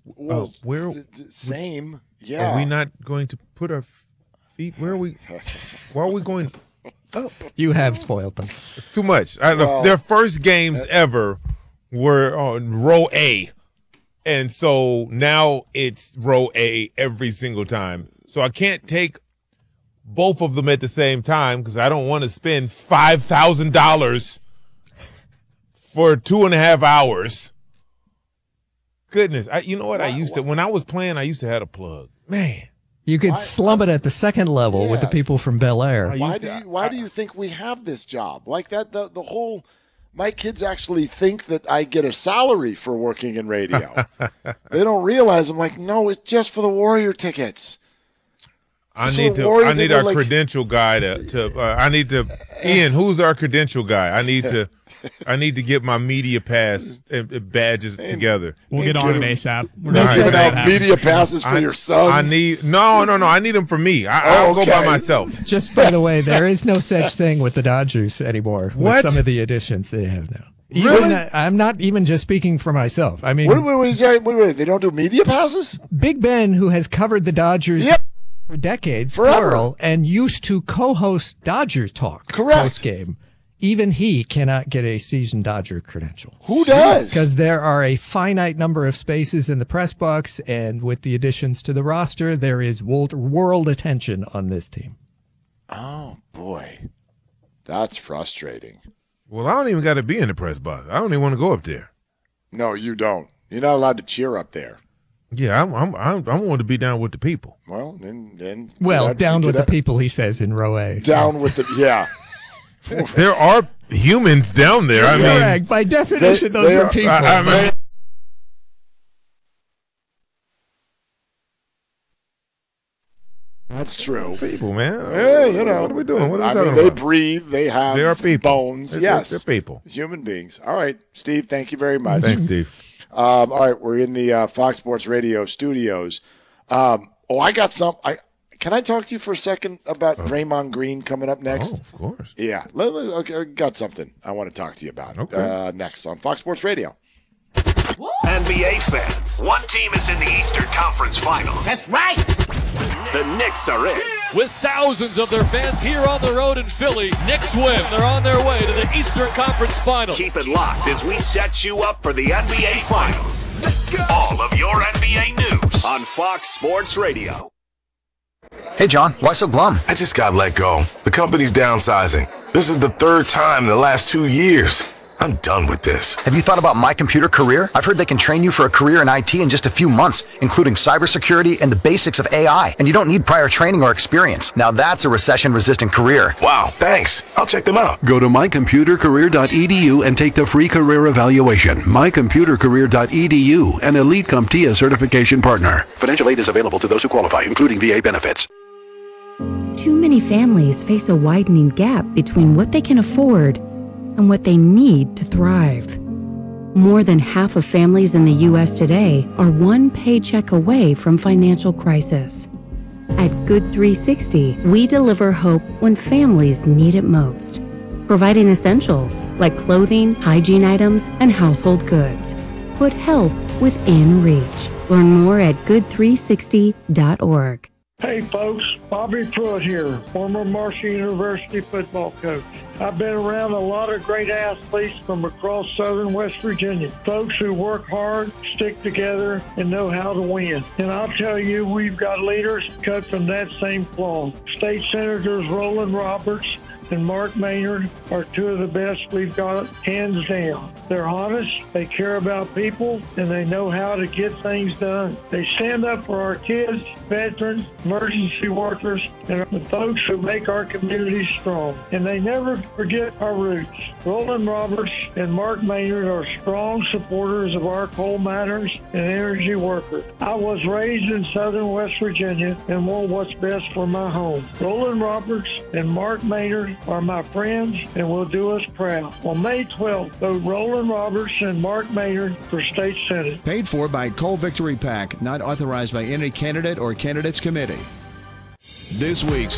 Well, same. Yeah. Are we not going to put our feet? Where are we? Why are we going? Oh. You have spoiled them. It's too much. Their first games ever were on row A. And so now it's row A every single time. So I can't take both of them at the same time because I don't want to spend $5,000 for 2.5 hours. Goodness. You know what? When I was playing, I used to have a plug. Man. You could slum it at the second level with the people from Bel Air. Why do you think we have this job? Like that, the whole... My kids actually think that I get a salary for working in radio. They don't realize. I'm like, no, it's just for the Warrior tickets. I need our credential guy Ian, who's our credential guy? I need to get my media pass and badges together. We'll get on it ASAP. We're not giving out media passes for your sons. No. I need them for me. I'll go by myself. Just by the way, there is no such thing with the Dodgers anymore. With some of the additions they have now. Really? I'm not even just speaking for myself. I mean, wait, they don't do media passes? Big Ben, who has covered the Dodgers for decades, plural, and used to co-host Dodger Talk post-game. Even he cannot get a seasoned Dodger credential. Who does? Because there are a finite number of spaces in the press box, and with the additions to the roster, there is world attention on this team. Oh, boy. That's frustrating. Well, I don't even got to be in the press box. I don't even want to go up there. No, you don't. You're not allowed to cheer up there. Yeah, I want to be down with the people. Well, then. Well, down with the people, he says in row A. Down with the, yeah. There are humans down there. Correct. By definition, those are people. That's true. People, man. Yeah, What are we doing? What are we talking they about? breathe. They have They are people. bones. Yes. They're people. Human beings. All right, Steve, thank you very much. Thanks, Steve. All right, we're in the Fox Sports Radio studios. I got some. Can I talk to you for a second about Draymond Green coming up next? Oh, of course. Yeah. Okay, I got something I want to talk to you about next on Fox Sports Radio. NBA fans, one team is in the Eastern Conference Finals. That's right. The Knicks are in. With thousands of their fans here on the road in Philly, Knicks win. They're on their way to the Eastern Conference Finals. Keep it locked as we set you up for the NBA Finals. Let's go. All of your NBA news on Fox Sports Radio. Hey, John, why so glum? I just got let go. The company's downsizing. This is the third time in the last 2 years. I'm done with this. Have you thought about My Computer Career? I've heard they can train you for a career in IT in just a few months, including cybersecurity and the basics of AI. And you don't need prior training or experience. Now that's a recession-resistant career. Wow, thanks. I'll check them out. Go to mycomputercareer.edu and take the free career evaluation. mycomputercareer.edu, an Elite CompTIA certification partner. Financial aid is available to those who qualify, including VA benefits. Too many families face a widening gap between what they can afford and what they need to thrive. More than half of families in the U.S. today are one paycheck away from financial crisis. At Good 360, we deliver hope when families need it most, providing essentials like clothing, hygiene items, and household goods. Put help within reach. Learn more at good360.org. Hey folks, Bobby Pruitt here, former Marshall University football coach. I've been around a lot of great athletes from across southern West Virginia, folks who work hard, stick together, and know how to win. And I'll tell you, we've got leaders cut from that same cloth. State Senators Roland Roberts and Mark Maynard are two of the best we've got, hands down. They're honest, they care about people, and they know how to get things done. They stand up for our kids, veterans, emergency workers, and the folks who make our communities strong. And they never forget our roots. Roland Roberts and Mark Maynard are strong supporters of our coal miners and energy workers. I was raised in southern West Virginia and want what's best for my home. Roland Roberts and Mark Maynard are my friends and will do us proud. On May 12th, vote Roland Roberts and Mark Maynard for State Senate. Paid for by Coal Victory PAC, not authorized by any candidate or candidates committee. This week's